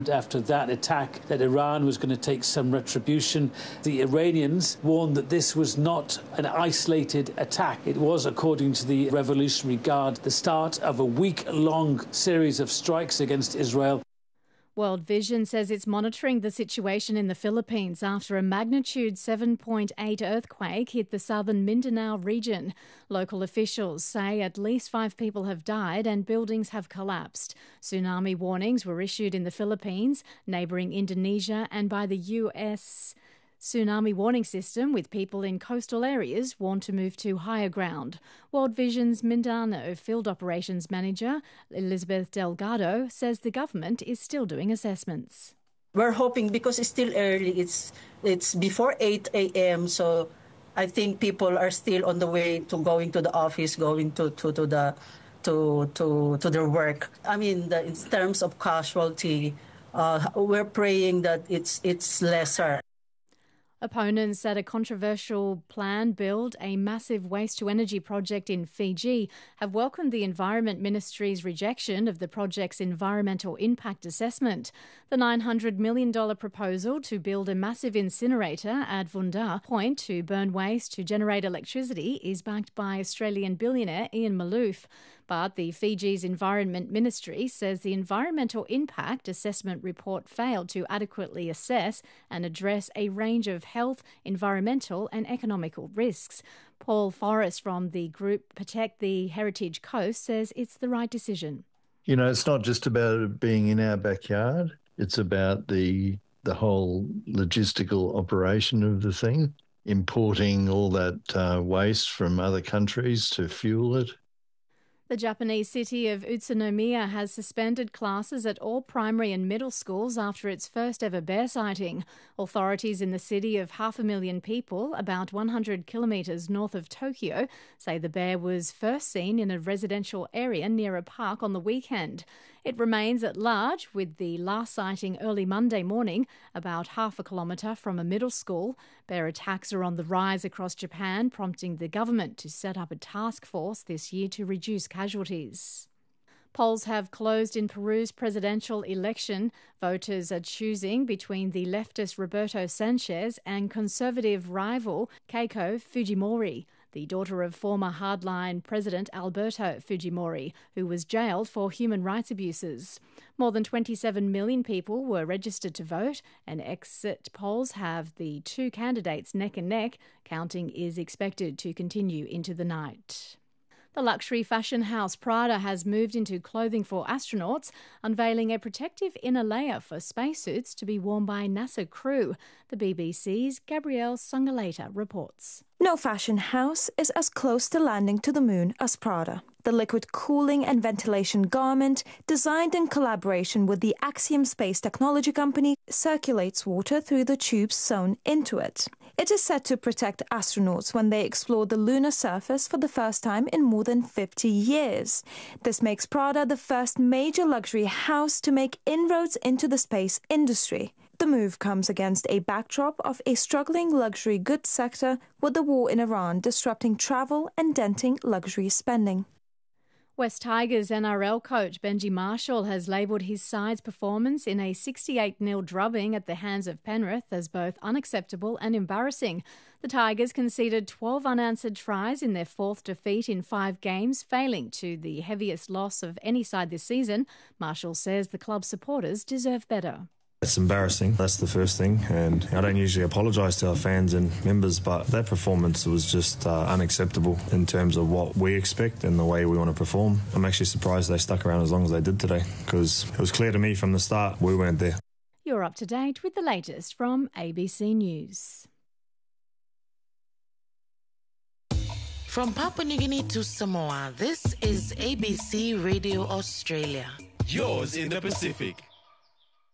After that attack, that Iran was going to take some retribution. The Iranians warned that this was not an isolated attack. It was, according to the Revolutionary Guard, the start of a week-long series of strikes against Israel. World Vision says it's monitoring the situation in the Philippines after a magnitude 7.8 earthquake hit the southern Mindanao region. Local officials say at least 5 people have died and buildings have collapsed. Tsunami warnings were issued in the Philippines, neighbouring Indonesia, and by the US tsunami warning system, with people in coastal areas warned to move to higher ground. World Vision's Mindanao Field Operations Manager, Elizabeth Delgado, says the government is still doing assessments. We're hoping, because it's still early, it's before 8 a.m., so I think people are still on the way to going to the office, going to their work. I mean, in terms of casualty, we're praying that it's lesser. Opponents at a controversial plan build a massive waste-to-energy project in Fiji have welcomed the Environment Ministry's rejection of the project's environmental impact assessment. The $900 million proposal to build a massive incinerator at Vunda Point to burn waste to generate electricity is backed by Australian billionaire Ian Malouf. But the Fiji's Environment Ministry says the environmental impact assessment report failed to adequately assess and address a range of health, environmental and economical risks. Paul Forrest from the group Protect the Heritage Coast says it's the right decision. You know, it's not just about it being in our backyard. It's about the whole logistical operation of the thing, importing all that waste from other countries to fuel it. The Japanese city of Utsunomiya has suspended classes at all primary and middle schools after its first ever bear sighting. Authorities in the city of 500,000 people, about 100 kilometres north of Tokyo, say the bear was first seen in a residential area near a park on the weekend. It remains at large, with the last sighting early Monday morning, about half a kilometre from a middle school. Bear attacks are on the rise across Japan, prompting the government to set up a task force this year to reduce casualties. Polls have closed in Peru's presidential election. Voters are choosing between the leftist Roberto Sanchez and conservative rival Keiko Fujimori, the daughter of former hardline President Alberto Fujimori, who was jailed for human rights abuses. More than 27 million people were registered to vote, and exit polls have the two candidates neck and neck. Counting is expected to continue into the night. The luxury fashion house Prada has moved into clothing for astronauts, unveiling a protective inner layer for spacesuits to be worn by NASA crew. The BBC's Gabrielle Sangaleta reports. No fashion house is as close to landing to the moon as Prada. The liquid cooling and ventilation garment, designed in collaboration with the Axiom space technology company, circulates water through the tubes sewn into it. It is set to protect astronauts when they explore the lunar surface for the first time in more than 50 years. This makes Prada the first major luxury house to make inroads into the space industry. The move comes against a backdrop of a struggling luxury goods sector, with the war in Iran disrupting travel and denting luxury spending. West Tigers NRL coach Benji Marshall has labelled his side's performance in a 68-0 drubbing at the hands of Penrith as both unacceptable and embarrassing. The Tigers conceded 12 unanswered tries in their fourth defeat in 5 games, failing to the heaviest loss of any side this season. Marshall says the club's supporters deserve better. It's embarrassing, that's the first thing, and I don't usually apologise to our fans and members, but that performance was just unacceptable in terms of what we expect and the way we want to perform. I'm actually surprised they stuck around as long as they did today, because it was clear to me from the start we weren't there. You're up to date with the latest from ABC News. From Papua New Guinea to Samoa, this is ABC Radio Australia. Yours in the Pacific.